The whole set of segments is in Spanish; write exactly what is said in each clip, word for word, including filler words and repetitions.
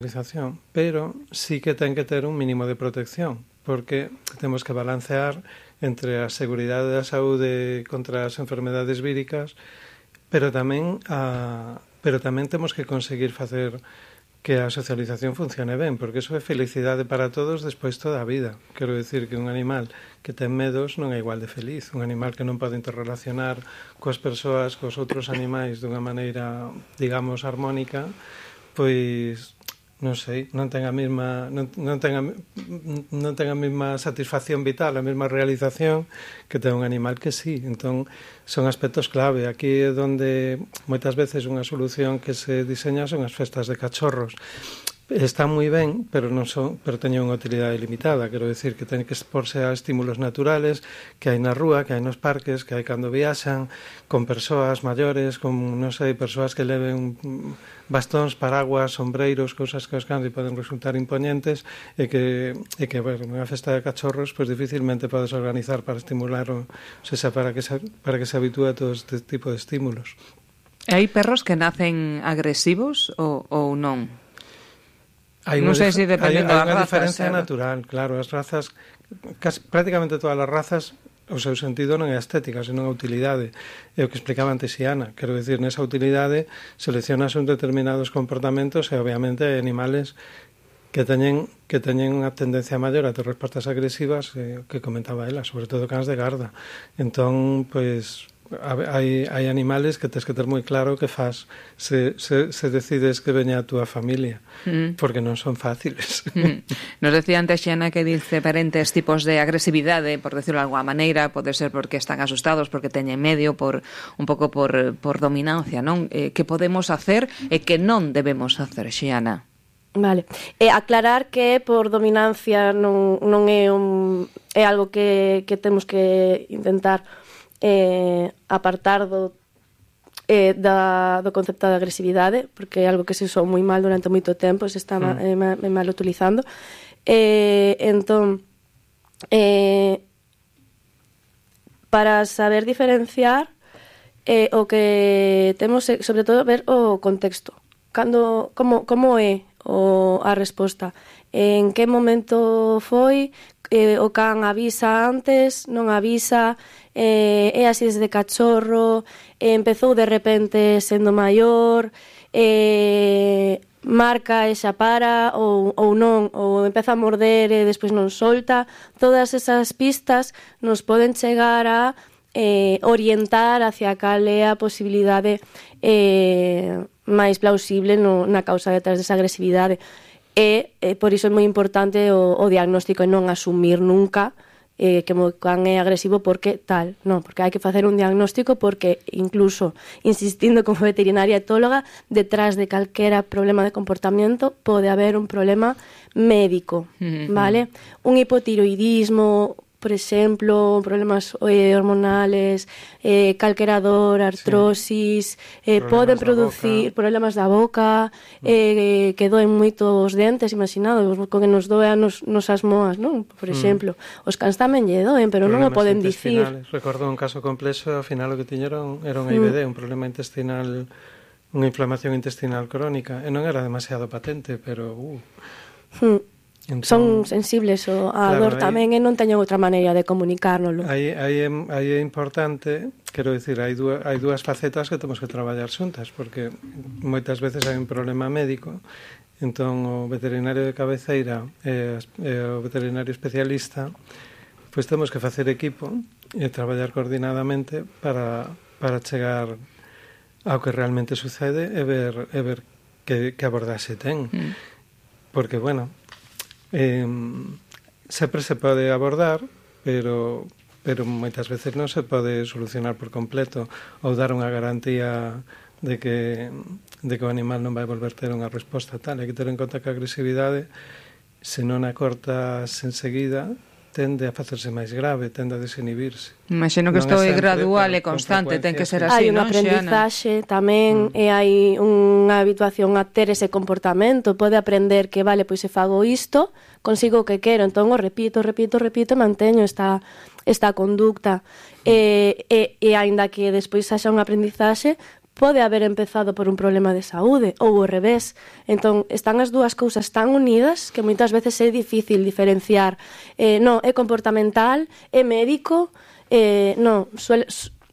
pero sí que ten que ter un mínimo de protección, porque temos que balancear entre a seguridade da saúde contra as enfermedades víricas, pero tamén a, pero tamén temos que conseguir facer que a socialización funcione ben, porque iso é felicidade para todos despois toda a vida. Quero dicir que un animal que ten medos non é igual de feliz. Un animal que non pode interrelacionar coas persoas, cos outros animais dunha maneira, digamos, armónica, pois non sei, non ten a mesma non, non ten a, non ten a mesma satisfacción vital, a mesma realización que ten un animal que sí. Entón, son aspectos clave. Aquí é onde moitas veces unha solución que se diseña son as festas de cachorros. Están moi ben, pero non son, pero teñen unha utilidade limitada. Quero decir que ten que exporse a estímulos naturales que hai na rúa, que hai nos parques, que hai cando viaxan, con persoas maiores, con, non sei, persoas que leven bastóns, paraguas, sombreiros, cousas que os cans poden resultar imponentes e que, e que bueno, unha festa de cachorros pues, dificilmente podes organizar para estimular o, o sea, para que se, para que se habitúe a todo este tipo de estímulos. Hai perros que nacen agresivos ou, ou non? Hai non sei se dependendo das razas. Hai unha diferencia eh? natural, claro, as razas, casi, prácticamente todas as razas, o seu sentido non é a estética, senón a utilidade. É o que explicaba antes Xiana. Quero dicir, nesa utilidade seleccionas un determinados comportamentos e, obviamente, hai animales que teñen que teñen unha tendencia maior a ter respostas agresivas eh, que comentaba ela, sobre todo cans de garda. Entón, pois, hai, hai animales que tens que ter moi claro que faz se, se, se decides que veña a túa familia, mm. porque non son fáciles. Mm. Nos decía antes Xiana que dice diferentes tipos de agresividade, por decirlo de alguma maneira, pode ser porque están asustados, porque teñen medio, por un pouco por, por dominancia, non? Eh, que podemos hacer e que non debemos hacer, Xiana? Vale. Eh, aclarar que por dominancia non, non é un é algo que, que temos que intentar eh, apartar do, eh, da, do concepto de agresividade, porque é algo que se usou moi mal durante moito tempo, se está mm. eh, mal, mal utilizando. Eh, entón, eh, para saber diferenciar eh, o que temos, sobre todo, ver o contexto. Cando, como, como é o, a resposta? En que momento foi? Eh, o can avisa antes, non avisa, eh, é así desde cachorro, eh, empezou de repente sendo maior, eh, marca e xa para, ou, ou non, ou empeza a morder e despois non solta. Todas esas pistas nos poden chegar a eh, orientar hacia cal é a posibilidade eh, máis plausible no, na causa detrás desa agresividade. E, e por iso é moi importante o, o diagnóstico e non asumir nunca eh, que o can é agresivo porque tal, non, porque hai que facer un diagnóstico, porque incluso insistindo como veterinaria etóloga, detrás de calquera problema de comportamento pode haber un problema médico, uh-huh. vale? Un hipotiroidismo, por exemplo, problemas eh, hormonales, eh, calquera dor, artrosis, sí. eh, poden producir boca. problemas da boca, eh, que doen moito os dentes, imaginado, co que nos doea nos, nos as moas, non? Por exemplo, mm. os cans tamén lle doen, pero problemas non o poden dicir. Recordo un caso complexo, ao final o que tiñeron era un I B D, mm. un problema intestinal, unha inflamación intestinal crónica, e non era demasiado patente, pero... Uh. Mm. Entón, son sensibles ao a claro, dor tamén e non teñen outra maneira de comunicárnoslo. Aí, aí, é, aí é importante, quero dicir, hai dúas, hai dúas facetas que temos que traballar xuntas, porque moitas veces hai un problema médico, entón o veterinario de cabeceira e, e o veterinario especialista, pois temos que facer equipo e traballar coordinadamente para, para chegar ao que realmente sucede e ver, e ver que, que abordaxe ten. Mm. Porque, bueno... Eh, sempre se pode abordar, pero pero moitas veces non se pode solucionar por completo ou dar unha garantía de que de que o animal non vai volver ter unha resposta tal. Hai que ter en conta que a agresividade, se non a cortas enseguida, tende a facerse máis grave, tende a desinhibirse. Imagino que isto é gradual e constante, ten que ser así, hai non, unha aprendizaxe tamén, mm. e hai unha habituación a ter ese comportamento, pode aprender que, vale, pois se fago isto, consigo o que quero, entón o repito, repito, repito, manteño esta, esta conducta, mm. e, e, e aínda que despois haxa unha aprendizaxe, pode haber empezado por un problema de saúde ou ao revés. Entón, están as dúas cousas tan unidas que moitas veces é difícil diferenciar. Eh, non, é comportamental, é médico, eh, non, suele,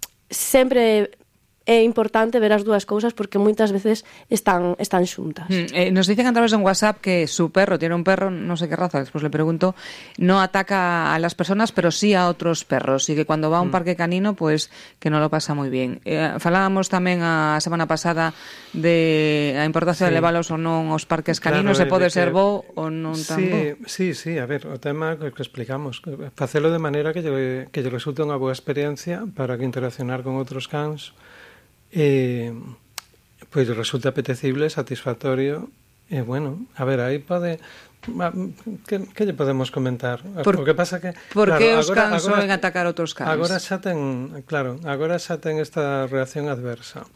sempre é importante ver as dúas cousas porque moitas veces están están xuntas. Mm, eh, nos dicen a través de un WhatsApp que su perro, tiene un perro, no sé qué raza, después le pregunto, no ataca a las personas, pero sí a otros perros, y que cuando va a un mm. parque canino, pues que no lo pasa muy bien. Eh, falábamos tamén a semana pasada de a importancia sí. de levalos ou non aos parques caninos, claro, se pode ser bo ou non tanto. Sí, sí, sí, a ver, o tema que, que explicamos, facelo de maneira que lle, que lle resulte unha boa experiencia para que interaccionar con outros cans Eh, pois pues resulta apetecible, satisfactorio e eh, bueno, a ver, aí pode que, que lle podemos comentar? Por, o que pasa que por claro, que os agora, cans agora, soen atacar outros cans? Agora xa ten, claro, agora xa ten esta reacción adversa.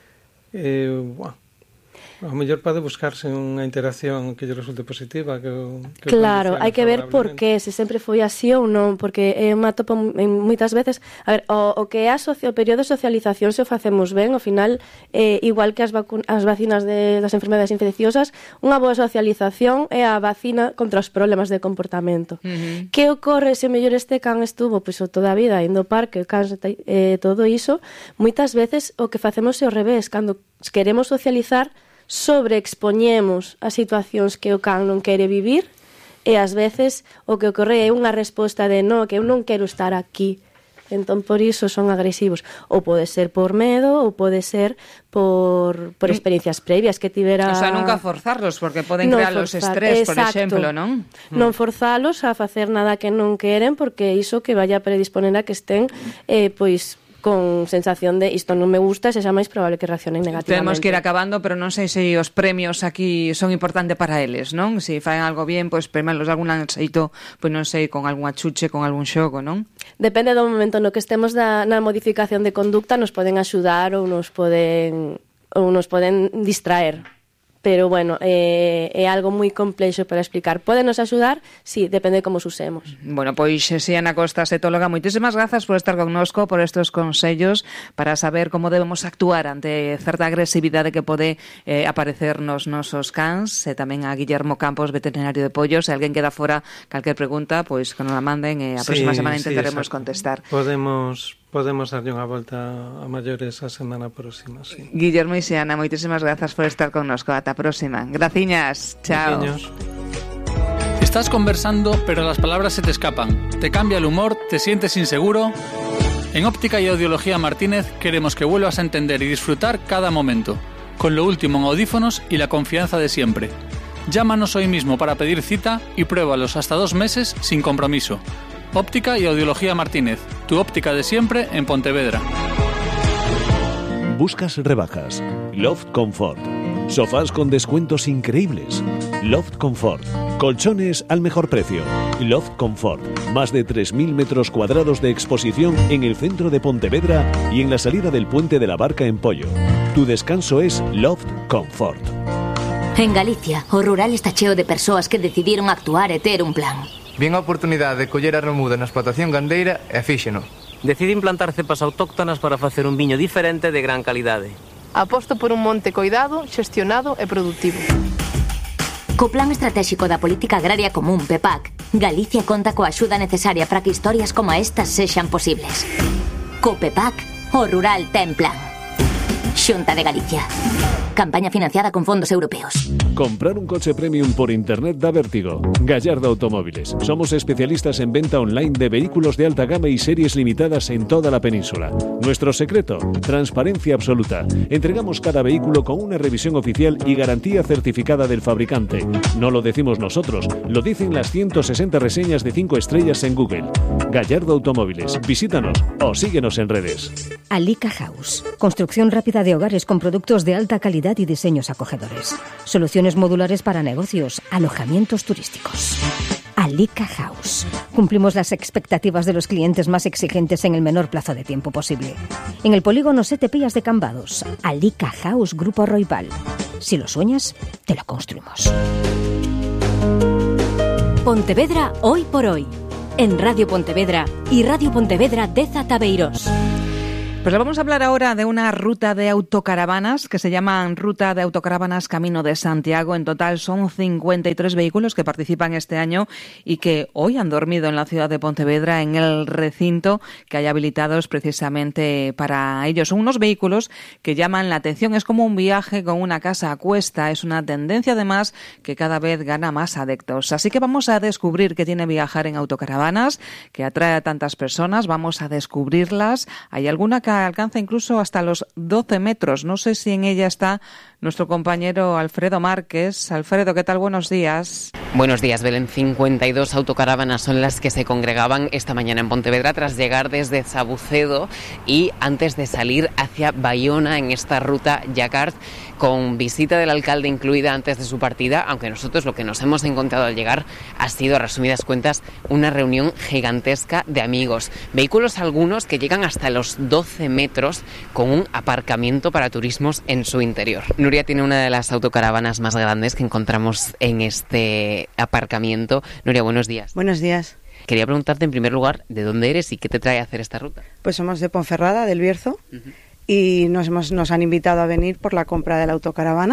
Eh, bueno, a mellor pode buscarse unha interacción que lle resulte positiva, que, que claro, hai que ver por qué, se sempre foi así ou non, porque eu me atopo moitas veces, a ver, o, o que é a socio, o período de socialización se o facemos ben, ao final, eh, igual que as, vacun, as vacinas de, das enfermedades infecciosas, unha boa socialización é a vacina contra os problemas de comportamento. Uh-huh. Que ocorre se o mellor este can estuvo pois, toda a vida indo ao parque, cans, eh, todo iso, moitas veces o que facemos é ao revés, cando queremos socializar, sobreexpoñemos as situacións que o can non quere vivir e ás veces o que ocorre é unha resposta de no, que eu non quero estar aquí, entón por iso son agresivos, ou pode ser por medo ou pode ser por, por experiencias previas que tivera. O sea, nunca forzarlos porque poden no crear los estrés, por exemplo, non? Non forzalos a facer nada que non queren porque iso que vaya a predisponer a que estén eh, pois con sensación de isto non me gusta, se xa máis probable que reaccionen negativamente. Temos que ir acabando, pero non sei se os premios aquí son importantes para eles, non? Se fan algo bien, pois pues, premiarlos de algún xeito, pois pues, non sei, con algún achuche, con algún xogo, non? Depende do momento no que estemos da, na modificación de conducta, nos poden axudar ou nos poden ou nos poden distraer. Pero, bueno, eh, é algo moi complexo para explicar. Pódenos axudar? Sí, depende de como os usemos. Bueno, pois, Xiana Costas, etóloga, moitísimas grazas por estar connosco, por estes consellos, para saber como debemos actuar ante certa agresividade que pode eh, aparecer nos nosos cans, e tamén a Guillermo Campos, veterinario de pollos. Se alguén queda fora calquer pregunta, pois que nos la manden e a próxima sí, semana intentaremos sí, contestar. Podemos... Podemos darlle unha volta a maiores a semana próxima, sí. Guillermo e Xiana, moitísimas grazas por estar connosco. Ata a próxima. Graciñas. Chao. Graciños. Estás conversando, pero las palabras se te escapan. Te cambia el humor, te sientes inseguro. En Óptica y Audiología Martínez queremos que vuelvas a entender y disfrutar cada momento, con lo último en audífonos y la confianza de siempre. Llámanos hoy mismo para pedir cita y pruébalos hasta dos meses sin compromiso. Óptica y Audiología Martínez, tu óptica de siempre en Pontevedra. ¿Buscas rebajas? Loft Comfort. Sofás con descuentos increíbles. Loft Comfort. Colchones al mejor precio. Loft Comfort. Más de tres mil metros cuadrados de exposición en el centro de Pontevedra y en la salida del puente de la Barca en Pollo. Tu descanso es Loft Comfort. En Galicia, o rural está cheo de persoas que decidiron actuar e ter un plan. Vin a oportunidade de coller a remuda na explotación gandeira e fíxeno. Decidi implantar cepas autóctonas para facer un viño diferente de gran calidade. Aposto por un monte coidado, xestionado e produtivo. Co Plan Estratégico da Política Agraria Común, P E P A C, Galicia conta coa axuda necesaria para que historias como estas sexan posibles. Co P E P A C, o rural ten plan. Xunta de Galicia. Campaña financiada con fondos europeos. Comprar un coche premium por internet da vértigo. Gallardo Automóviles. Somos especialistas en venta online de vehículos de alta gama y series limitadas en toda la península. Nuestro secreto, transparencia absoluta. Entregamos cada vehículo con una revisión oficial y garantía certificada del fabricante. No lo decimos nosotros, lo dicen las ciento sesenta reseñas de cinco estrellas en Google. Gallardo Automóviles. Visítanos o síguenos en redes. Alica House. Construcción rápida de hogares con productos de alta calidad y diseños acogedores. Soluciones modulares para negocios, alojamientos turísticos. Alica House. Cumplimos las expectativas de los clientes más exigentes en el menor plazo de tiempo posible. En el polígono Sete Pías de Cambados. Alica House Grupo Roibal. Si lo sueñas, te lo construimos. Pontevedra hoy por hoy. En Radio Pontevedra y Radio Pontevedra de Zataveiros. Pues le vamos a hablar ahora de una ruta de autocaravanas que se llaman Ruta de Autocaravanas Camino de Santiago. En total son cincuenta y tres vehículos que participan este año y que hoy han dormido en la ciudad de Pontevedra en el recinto que hay habilitados precisamente para ellos. Son unos vehículos que llaman la atención. Es como un viaje con una casa a cuesta. Es una tendencia además que cada vez gana más adeptos. Así que vamos a descubrir qué tiene viajar en autocaravanas, que atrae a tantas personas. Vamos a descubrirlas. Hay alguna que alcanza incluso hasta los doce metros. No sé si en ella está nuestro compañero Alfredo Márquez. Alfredo, ¿qué tal? Buenos días. Buenos días, Belén. cincuenta y dos autocaravanas son las que se congregaban esta mañana en Pontevedra tras llegar desde Sabucedo y antes de salir hacia Bayona en esta ruta Jacart, con visita del alcalde incluida antes de su partida, aunque nosotros lo que nos hemos encontrado al llegar ha sido, a resumidas cuentas, una reunión gigantesca de amigos. Vehículos algunos que llegan hasta los doce metros con un aparcamiento para turismos en su interior. Nuria tiene una de las autocaravanas más grandes que encontramos en este aparcamiento. Nuria, buenos días. Buenos días. Quería preguntarte en primer lugar de dónde eres y qué te trae a hacer esta ruta. Pues somos de Ponferrada, del Bierzo. Uh-huh. Y nos, hemos, nos han invitado a venir por la compra de la autocaravana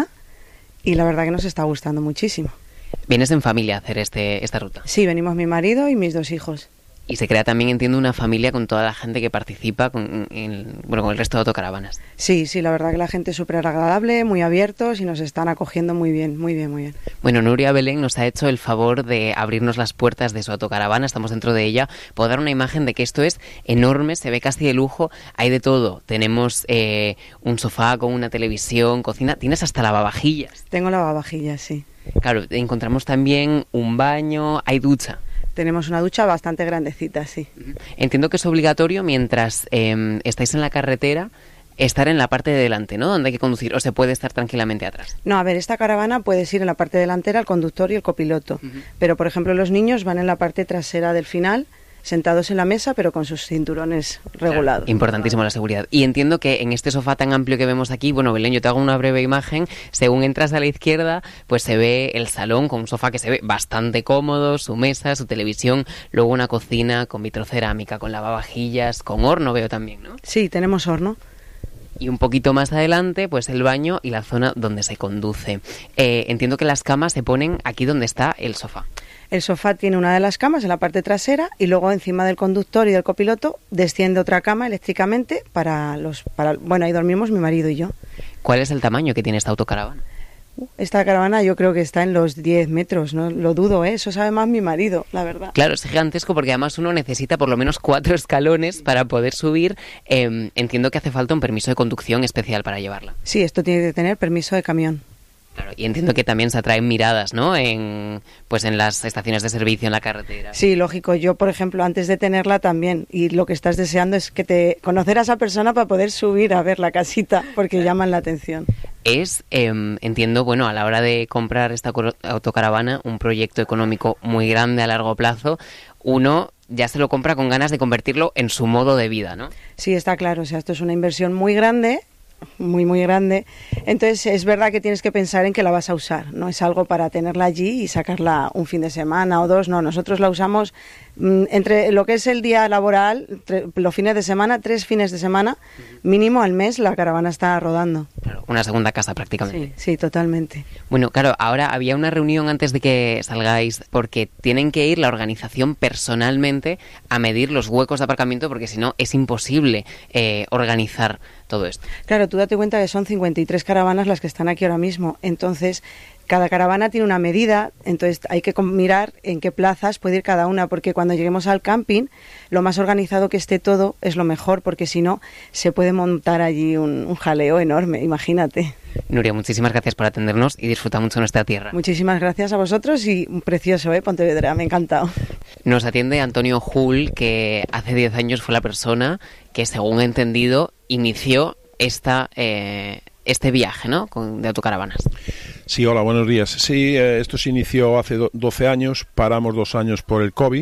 y la verdad que nos está gustando muchísimo. ¿Vienes en familia a hacer este, esta ruta? Sí, venimos mi marido y mis dos hijos. Y se crea también, entiendo, una familia con toda la gente que participa con, en, bueno, con el resto de autocaravanas. Sí, sí, la verdad que la gente es súper agradable, muy abiertos y nos están acogiendo muy bien, muy bien, muy bien. Bueno, Nuria Belén nos ha hecho el favor de abrirnos las puertas de su autocaravana, estamos dentro de ella. Puedo dar una imagen de que esto es enorme, se ve casi de lujo, hay de todo. Tenemos eh, un sofá con una televisión, cocina, tienes hasta lavavajillas. Tengo lavavajillas, sí. Claro, encontramos también un baño, hay ducha. Tenemos una ducha bastante grandecita, sí. Entiendo que es obligatorio mientras eh, estáis en la carretera estar en la parte de delante, ¿no? Donde hay que conducir, o se puede estar tranquilamente atrás. No, a ver, esta caravana puedes ir en la parte delantera, el conductor y el copiloto. Uh-huh. Pero, por ejemplo, los niños van en la parte trasera del final, sentados en la mesa, pero con sus cinturones regulados. Claro, importantísimo la seguridad. Y entiendo que en este sofá tan amplio que vemos aquí, bueno, Belén, yo te hago una breve imagen. Según entras a la izquierda, pues se ve el salón con un sofá que se ve bastante cómodo, su mesa, su televisión, luego una cocina con vitrocerámica, con lavavajillas, con horno veo también, ¿no? Sí, tenemos horno. Y un poquito más adelante, pues el baño y la zona donde se conduce. Eh, entiendo que las camas se ponen aquí donde está el sofá. El sofá tiene una de las camas en la parte trasera y luego encima del conductor y del copiloto desciende otra cama eléctricamente para los... para bueno, ahí dormimos mi marido y yo. ¿Cuál es el tamaño que tiene esta autocaravana? Esta caravana yo creo que está en los diez metros, no lo dudo, ¿eh? Eso sabe más mi marido, la verdad. Claro, es gigantesco porque además uno necesita por lo menos cuatro escalones para poder subir. Eh, entiendo que hace falta un permiso de conducción especial para llevarla. Sí, esto tiene que tener permiso de camión. Claro, y entiendo que también se atraen miradas, ¿no? En, pues en las estaciones de servicio en la carretera. Sí, lógico. Yo, por ejemplo, antes de tenerla también, y lo que estás deseando es que te conocer a esa persona para poder subir a ver la casita, porque llaman la atención. Es, eh, entiendo, bueno, a la hora de comprar esta autocaravana, un proyecto económico muy grande a largo plazo. Uno ya se lo compra con ganas de convertirlo en su modo de vida, ¿no? Sí, está claro. O sea, esto es una inversión muy grande, muy muy grande, entonces es verdad que tienes que pensar en que la vas a usar, no es algo para tenerla allí y sacarla un fin de semana o dos, no, nosotros la usamos mmm, entre lo que es el día laboral, tre- los fines de semana, tres fines de semana mínimo al mes la caravana está rodando. Claro, una segunda casa prácticamente. Sí, sí, totalmente. Bueno, claro, ahora había una reunión antes de que salgáis porque tienen que ir la organización personalmente a medir los huecos de aparcamiento porque si no es imposible eh, organizar todo esto. Claro, tú date cuenta que son cincuenta y tres caravanas las que están aquí ahora mismo, entonces cada caravana tiene una medida, entonces hay que mirar en qué plazas puede ir cada una, porque cuando lleguemos al camping, lo más organizado que esté todo es lo mejor, porque si no, se puede montar allí un, un jaleo enorme, imagínate. Nuria, muchísimas gracias por atendernos y disfruta mucho nuestra tierra. Muchísimas gracias a vosotros y precioso, ¿eh? Pontevedra, me ha encantado. Nos atiende Antonio Hull, que hace diez años fue la persona que, según he entendido, inició esta... Eh, este viaje, ¿no?, Con, de autocaravanas. Sí, hola, buenos días. Sí, eh, esto se inició hace do- doce años, paramos dos años por el COVID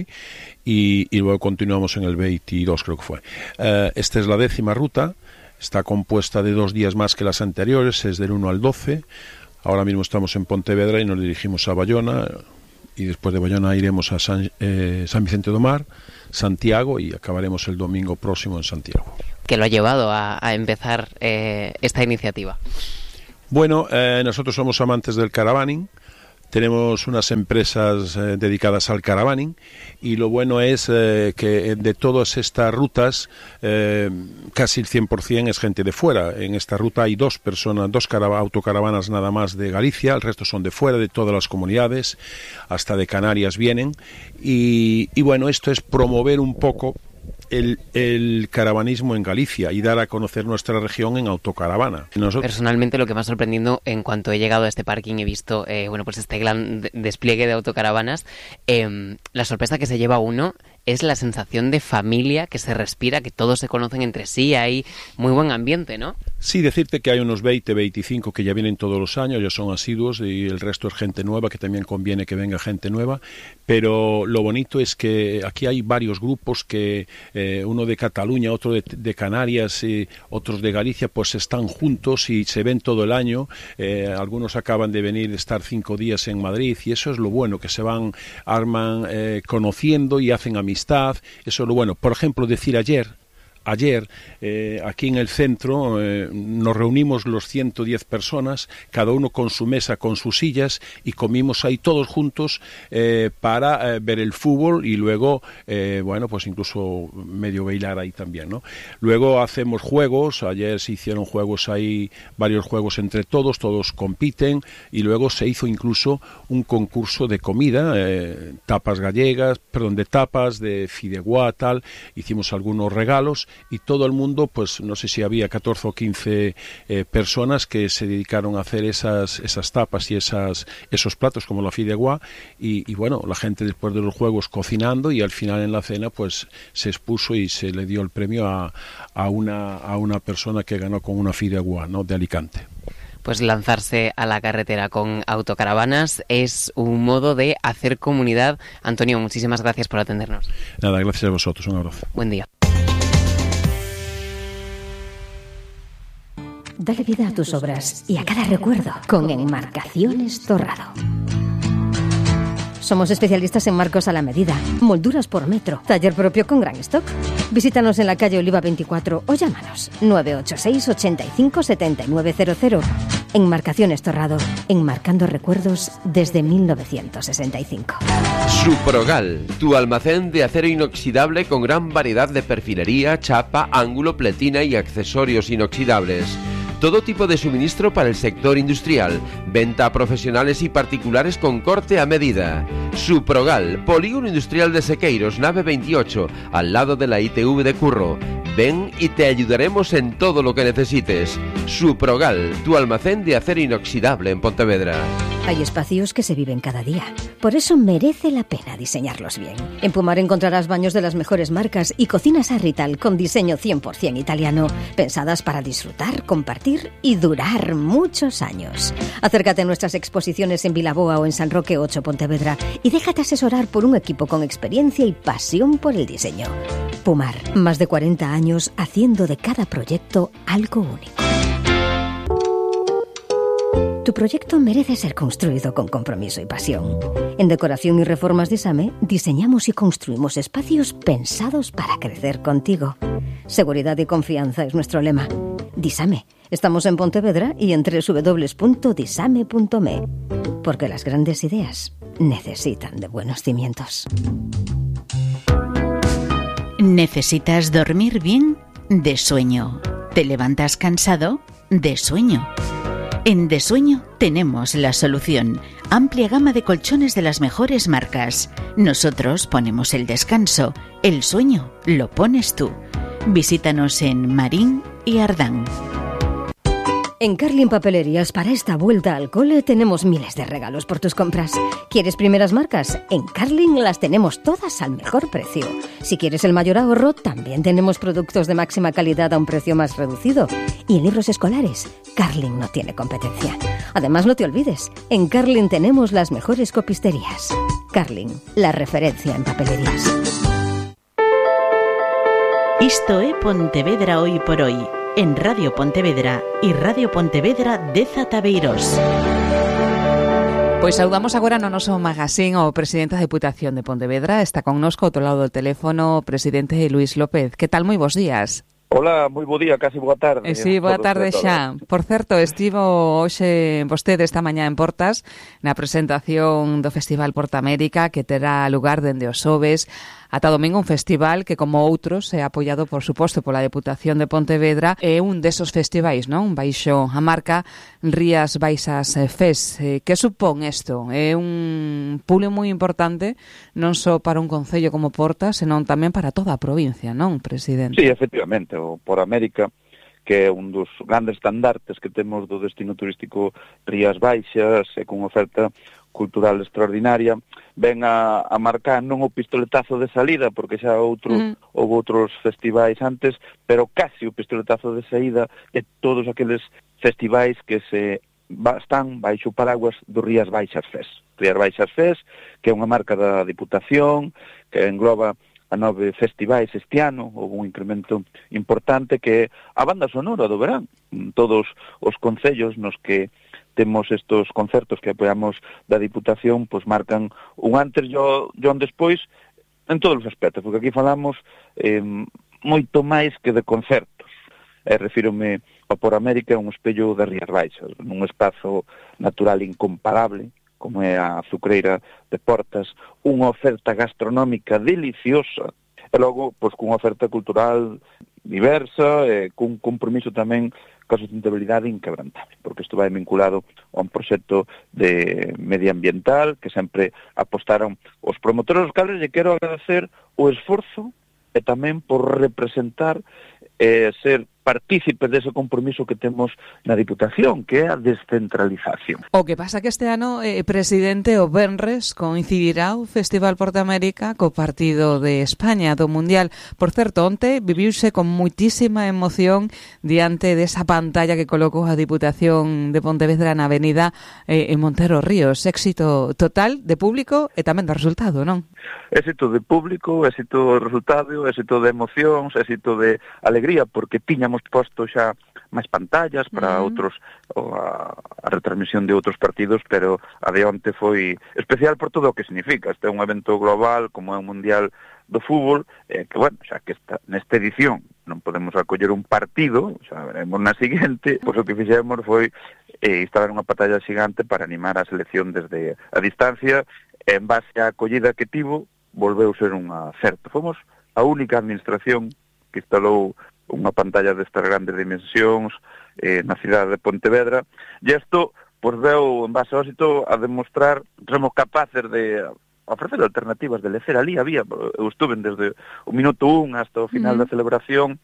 y, y luego continuamos en el veintidós, creo que fue. Eh, esta es la décima ruta, está compuesta de dos días más que las anteriores, es del uno al doce. Ahora mismo estamos en Pontevedra y nos dirigimos a Bayona y después de Bayona iremos a San, eh, San Vicente do Mar, Santiago y acabaremos el domingo próximo en Santiago. que lo ha llevado a, a empezar eh, esta iniciativa? Bueno, eh, nosotros somos amantes del caravaning. Tenemos unas empresas eh, dedicadas al caravaning y lo bueno es eh, que de todas estas rutas eh, casi el cien por ciento es gente de fuera. En esta ruta hay dos personas, dos autocaravanas nada más de Galicia, el resto son de fuera, de todas las comunidades, hasta de Canarias vienen y, y bueno, esto es promover un poco El, el caravanismo en Galicia y dar a conocer nuestra región en autocaravana. Nosotros... Personalmente, lo que me ha sorprendido en cuanto he llegado a este parking, he visto eh, bueno, pues este gran despliegue de autocaravanas, eh, la sorpresa que se lleva uno es la sensación de familia que se respira, que todos se conocen entre sí, hay muy buen ambiente, ¿no? Sí, decirte que hay unos veinte, veinticinco que ya vienen todos los años, ya son asiduos y el resto es gente nueva, que también conviene que venga gente nueva, pero lo bonito es que aquí hay varios grupos que eh, uno de Cataluña, otro de, de Canarias y otros de Galicia, pues están juntos y se ven todo el año, eh, algunos acaban de venir, estar cinco días en Madrid y eso es lo bueno, que se van, arman eh, conociendo y hacen amistad. Eso es lo bueno. Por ejemplo, decir ayer, ayer eh, aquí en el centro eh, nos reunimos los ciento diez personas, cada uno con su mesa, con sus sillas y comimos ahí todos juntos eh, para eh, ver el fútbol y luego, eh, bueno, pues incluso medio bailar ahí también, ¿no? Luego hacemos juegos, ayer se hicieron juegos ahí, varios juegos entre todos, todos compiten y luego se hizo incluso un concurso de comida, eh, tapas gallegas, perdón, de tapas, de fideuá, tal, hicimos algunos regalos y todo el mundo, pues no sé si había catorce o quince eh, personas que se dedicaron a hacer esas esas tapas y esas esos platos como la fideuá y, y bueno, la gente después de los juegos cocinando y al final en la cena pues se expuso y se le dio el premio a, a una a una persona que ganó con una fideuá, ¿no?, de Alicante. Pues lanzarse a la carretera con autocaravanas es un modo de hacer comunidad. Antonio, muchísimas gracias por atendernos. Nada, gracias a vosotros, un abrazo. Buen día. Dale vida a tus obras y a cada recuerdo con Enmarcaciones Torrado. Somos especialistas en marcos a la medida, molduras por metro, taller propio con gran stock. Visítanos en la calle Oliva veinticuatro o llámanos nueve ocho seis, ochenta y cinco, setenta y nueve cero cero. Enmarcaciones Torrado, enmarcando recuerdos desde mil novecientos sesenta y cinco. Suprogal, tu almacén de acero inoxidable con gran variedad de perfilería, chapa, ángulo, pletina y accesorios inoxidables. Todo tipo de suministro para el sector industrial. Venta a profesionales y particulares con corte a medida. Suprogal, Polígono Industrial de Sequeiros, nave veintiocho, al lado de la I T V de Curro. Ven y te ayudaremos en todo lo que necesites. Suprogal, tu almacén de acero inoxidable en Pontevedra. Hay espacios que se viven cada día. Por eso merece la pena diseñarlos bien. En Pumar encontrarás baños de las mejores marcas y cocinas Arrital con diseño cien por ciento italiano, pensadas para disfrutar, compartir y durar muchos años. Acércate a nuestras exposiciones en Vilaboa o en San Roque ocho, Pontevedra, y déjate asesorar por un equipo con experiencia y pasión por el diseño. Pumar, más de cuarenta años haciendo de cada proyecto algo único. Tu proyecto merece ser construido con compromiso y pasión. En Decoración y Reformas Disame diseñamos y construimos espacios pensados para crecer contigo. Seguridad y confianza es nuestro lema. Disame. Estamos en Pontevedra y en doble u doble u doble u punto disame punto me. Porque las grandes ideas necesitan de buenos cimientos. ¿Necesitas dormir bien? De sueño. ¿Te levantas cansado? De sueño. En De Sueño tenemos la solución. Amplia gama de colchones de las mejores marcas. Nosotros ponemos el descanso. El sueño lo pones tú. Visítanos en Marín y Ardán. En Carlin Papelerías, para esta vuelta al cole, tenemos miles de regalos por tus compras. ¿Quieres primeras marcas? En Carlin las tenemos todas al mejor precio. Si quieres el mayor ahorro, también tenemos productos de máxima calidad a un precio más reducido. Y en libros escolares, Carlin no tiene competencia. Además, no te olvides, en Carlin tenemos las mejores copisterías. Carlin, la referencia en papelerías. Isto é Pontevedra hoy por hoy, en Radio Pontevedra y Radio Pontevedra de Zataveiros. Pois saudamos agora no noso magazín o presidente da Deputación de Pontevedra. Está connosco ao outro lado do teléfono o presidente Luís López. Que tal? Moi bons días. Hola, moi bo día, casi boa tarde. Eh, sí, boa tarde xa. Por certo, estivo hoxe vostede esta mañá en Portas na presentación do Festival Porta América que terá lugar dende os xoves ata domingo, un festival que, como outros, é apoiado, por suposto, pola Deputación de Pontevedra, é un desos festivais, non? Baixo a marca Rías Baixas Fest. Eh, que supón isto? É un pulo moi importante non só para un concello como Portas, senón tamén para toda a provincia, non, presidente? Sí, efectivamente, o Por América, que é un dos grandes estandartes que temos do destino turístico Rías Baixas, e con oferta cultural extraordinaria, ven a, a marcar non o pistoletazo de salida, porque xa outro, mm. houve outros festivais antes, pero casi o pistoletazo de saída de todos aqueles festivais que se están baixo paraguas do Rías Baixas Fest. Rías Baixas Fest, que é unha marca da Diputación, que engloba a nove festivais este ano, houve un incremento importante que é a banda sonora do verán. Todos os concellos nos que temos estos concertos que apoiamos da Diputación, pois marcan un antes e un despois en todos os aspectos, porque aquí falamos eh, moito máis que de concertos. E refírome ao Por América, un espello de Rías Baixas, nun espazo natural incomparable, como é a azucreira de Portas, unha oferta gastronómica deliciosa, e logo, pois, cunha oferta cultural diversa, e cun compromiso tamén coa sustentabilidade inquebrantable, porque isto vai vinculado a un proxecto de medioambiental que sempre apostaron os promotores, os cales lle quero agradecer o esforzo e tamén por representar e ser partícipe dese compromiso que temos na Diputación, que é a descentralización. O que pasa que este ano, eh, presidente, o venres coincidirá o Festival Porta América co partido de España do Mundial. Por certo, onte viviuse con muitísima emoción diante desa pantalla que colocou a Diputación de Pontevedra na avenida eh, en Montero Ríos. Éxito total de público e tamén de resultado, non? Éxito de público, éxito de resultado, éxito de emocións, éxito de alegría, porque tiñamos posto xa máis pantallas para uh-huh. outros, ou a, a retransmisión de outros partidos, pero a de onte foi especial por todo o que significa. Este é un evento global, como é un mundial do fútbol, eh, que, bueno, xa que esta, nesta edición non podemos acoller un partido, xa veremos na seguinte, pois o que fixemos foi eh, instalar unha pantalla xigante para animar a selección desde a distancia, e en base á acollida que tivo, volveu ser un acerto. Fomos a única administración que instalou unha pantalla destas grandes dimensións eh, na cidade de Pontevedra, e isto, pois, veu, en base ao éxito, a demostrar que somos capaces de ofrecer alternativas, de lecer ali. Había, eu estuve desde o minuto un hasta o final mm. da celebración,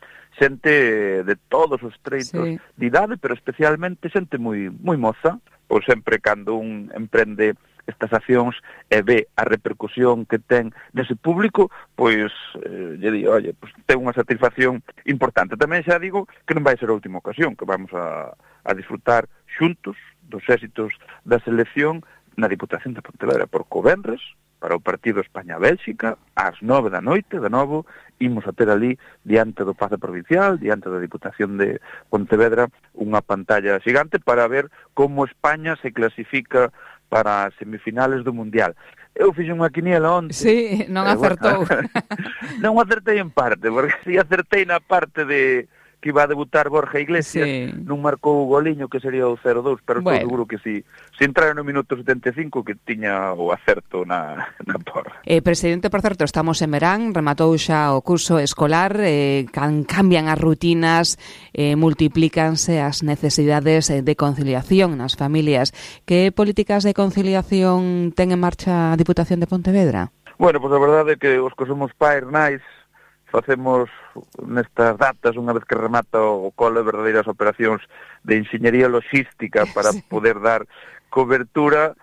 xente de todos os treitos sí. de idade, pero especialmente xente moi moi moza, pois sempre cando un emprende estas accións e ve a repercusión que ten nese público, pois eh, lle digo, oye, pois ten unha satisfacción importante. Tamén xa digo que non vai ser a última ocasión, que vamos a, a disfrutar xuntos dos éxitos da selección na Diputación de Pontevedra, porque o venres, para o partido España-Bélxica, ás nove da noite, de novo, imos a ter ali, diante do Pazo Provincial, diante da Diputación de Pontevedra, unha pantalla xigante para ver como España se clasifica para as semifinales do Mundial. Eu fixe unha quiniela onte. Sí, non acertou. Bueno, non acertei en parte, porque si acertei na parte de que iba a debutar Borja Iglesias, sí. non marcou o goliño que sería o cero dous, pero bueno. Estou seguro que si, si entrara no minuto setenta e cinco que tiña o acerto na, na porra. Eh, presidente, por certo, estamos en verán, rematou xa o curso escolar, eh, can, cambian as rutinas, eh, multiplícanse as necesidades de conciliación nas familias. Que políticas de conciliación ten en marcha a Diputación de Pontevedra? Bueno, pois pues a verdade é que os que somos pais nais facemos nestas datas, unha vez que remata o cole, verdadeiras operacións de enxeñería logística para sí. poder dar cobertura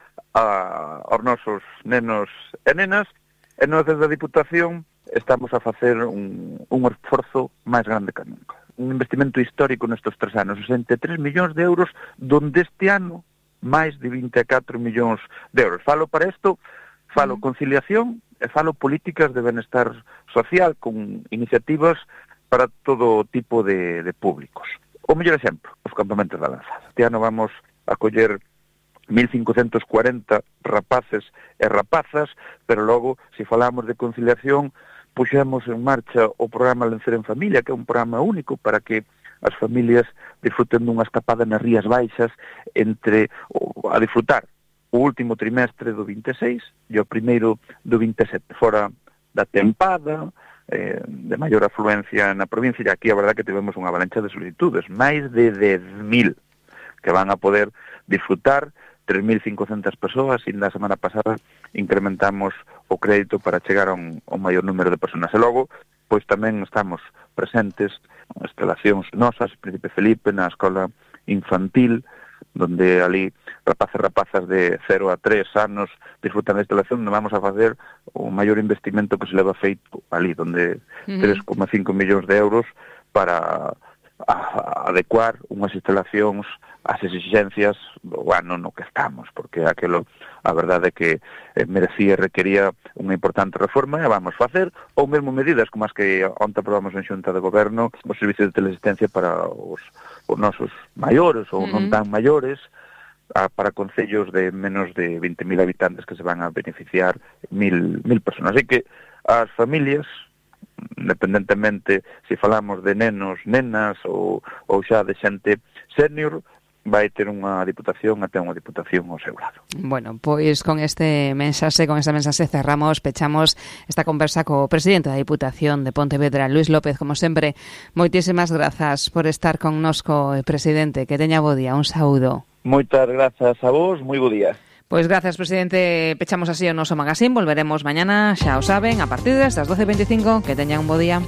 a, aos nosos nenos e nenas, e nós desde a Diputación estamos a facer un, un esforzo máis grande que nunca. Un investimento histórico nestes tres anos, sesenta e tres millóns de euros, donde este ano máis de vinte e catro millóns de euros. Falo para isto, falo mm. conciliación, e falo políticas de benestar social con iniciativas para todo tipo de, de públicos. O mellor exemplo, os campamentos da Lanzada. Este ano vamos a coller mil cincocentos cuarenta rapaces e rapazas, pero logo, se falamos de conciliación, puxemos en marcha o programa Lencer en Familia, que é un programa único para que as familias disfruten dunha escapada nas Rías Baixas entre a disfrutar o último trimestre do vinte e seis e o primeiro do vinte e sete, fora da tempada, eh, de maior afluencia na provincia, e aquí a verdade que tivemos unha avalancha de solicitudes, máis de dez mil que van a poder disfrutar, tres mil cincocentas persoas, e na semana pasada incrementamos o crédito para chegar a un, a un maior número de personas. E logo, pois tamén estamos presentes en instalacións nosas, Príncipe Felipe, na escola infantil, donde ali rapaces rapazas de cero a tres anos disfrutan da instalación, onde vamos a facer o maior investimento que se leva feito ali, donde uh-huh. tres coma cinco millóns de euros para a, a adecuar unhas instalacións ás exigencias do ano no que estamos, porque aquelo, a verdade é que eh, merecía e requería unha importante reforma, e vamos facer, ou mesmo medidas como as que onte aprobamos en Xunta de Goberno, os servicios de teleasistencia para os, os nosos maiores ou uh-huh. non tan maiores, a, para concellos de menos de veinte mil habitantes que se van a beneficiar mil, mil personas. Así que as familias, independentemente se falamos de nenos, nenas ou, ou xa de xente senior, vai ter unha diputación, até unha diputación ao seu lado. Bueno, pois con este mensaxe, con esta mensaxe cerramos, pechamos esta conversa co presidente da Diputación de Pontevedra, Luis López, como sempre. Moitísimas grazas por estar connosco, presidente. Que teña bo día, un saúdo. Moitas grazas a vos, moi bo día. Pois gracias, presidente. Pechamos así o noso magazín. Volveremos mañana, xa o saben, a partir das doce e veinticinco. Que teñan un bo día.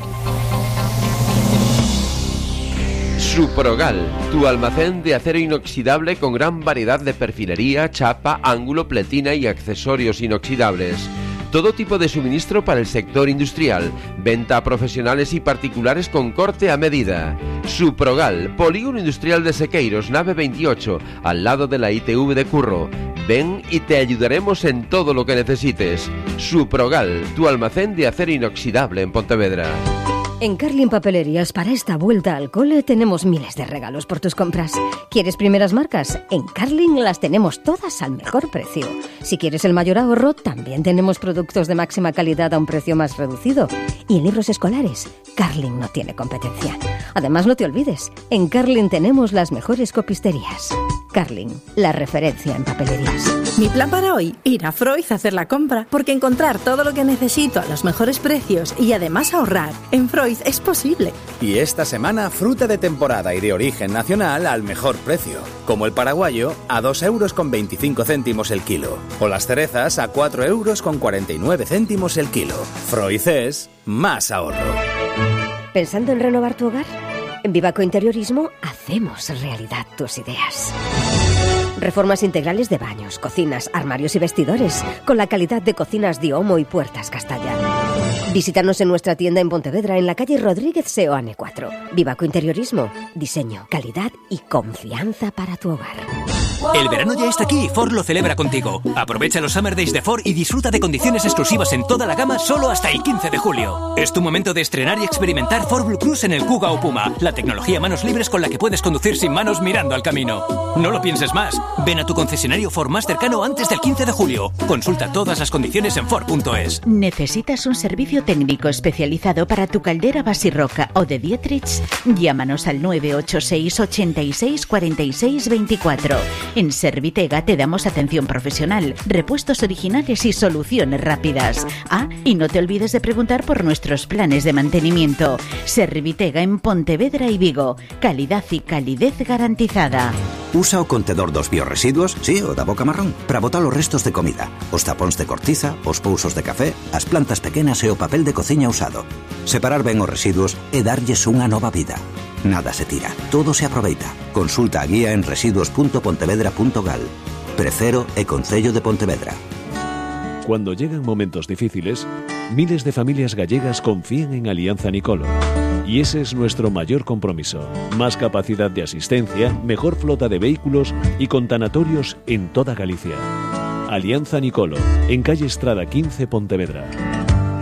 Suprogal, tu almacén de acero inoxidable con gran variedad de perfilería, chapa, ángulo, pletina y accesorios inoxidables. Todo tipo de suministro para el sector industrial. Venta a profesionales y particulares con corte a medida. Suprogal, Polígono Industrial de Sequeiros, nave veintiocho, al lado de la I T V de Curro. Ven y te ayudaremos en todo lo que necesites. Suprogal, tu almacén de acero inoxidable en Pontevedra. En Carlin Papelerías, para esta vuelta al cole, tenemos miles de regalos por tus compras. ¿Quieres primeras marcas? En Carlin las tenemos todas al mejor precio. Si quieres el mayor ahorro, también tenemos productos de máxima calidad a un precio más reducido. Y en libros escolares, Carlin no tiene competencia. Además, no te olvides, en Carlin tenemos las mejores copisterías. Carlin, la referencia en papelerías. Mi plan para hoy, ir a Freud a hacer la compra, porque encontrar todo lo que necesito a los mejores precios y además ahorrar en Freud es posible. Y esta semana, fruta de temporada y de origen nacional al mejor precio, como el paraguayo a dos euros con veinticinco céntimos el kilo, o las cerezas a cuatro euros con cuarenta y nueve céntimos el kilo. Freud es más ahorro. ¿Pensando en renovar tu hogar? En Vivaco Interiorismo hacemos realidad tus ideas. Reformas integrales de baños, cocinas, armarios y vestidores, con la calidad de Cocinas Diomo y Puertas Castalla. Visítanos en nuestra tienda en Pontevedra, en la calle Rodríguez Seoane cuatro. Vivaco Interiorismo, diseño, calidad y confianza para tu hogar. El verano ya está aquí y Ford lo celebra contigo. Aprovecha los Summer Days de Ford y disfruta de condiciones exclusivas en toda la gama solo hasta el quince de julio. Es tu momento de estrenar y experimentar Ford Blue Cruise en el Kuga o Puma, la tecnología manos libres con la que puedes conducir sin manos mirando al camino. No lo pienses más. Ven a tu concesionario Ford más cercano antes del quince de julio. Consulta todas las condiciones en Ford punto es. ¿Necesitas un servicio técnico especializado para tu caldera Basirroca o de Dietrich? Llámanos al nueve ocho seis, ochenta y seis, cuarenta y seis veinticuatro. En Servitega te damos atención profesional, repuestos originales y soluciones rápidas. Ah, y no te olvides de preguntar por nuestros planes de mantenimiento. Servitega en Pontevedra y Vigo. Calidad y calidez garantizada. Usa o contedor dos biorresiduos, sí, o da boca marrón, para botar os restos de comida, os tapóns de cortiza, os pousos de café, as plantas pequenas e o papel de cociña usado. Separar ben os residuos e darlles unha nova vida. Nada se tira, todo se aproveita. Consulta a guía en residuos punto pontevedra punto gal. Precero e Concello de Pontevedra. Cuando llegan momentos difíciles, miles de familias gallegas confían en Alianza Nicolo. Y ese es nuestro mayor compromiso. Más capacidad de asistencia, mejor flota de vehículos y con tanatorios en toda Galicia. Alianza Nicolo, en calle Estrada quince, Pontevedra.